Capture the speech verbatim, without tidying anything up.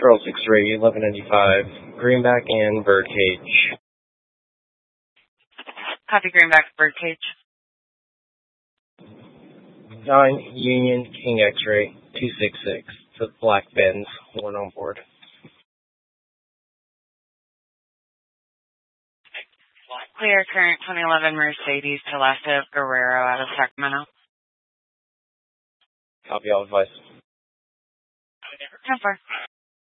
Charles X-ray eleven ninety-five, Greenback and Birdcage. Copy Greenback, Birdcage. nine Union King X-ray two six six, for the Black Benz, one on board. Clear current twenty eleven Mercedes Telesta Guerrero out of Sacramento. Copy all advice. ten four.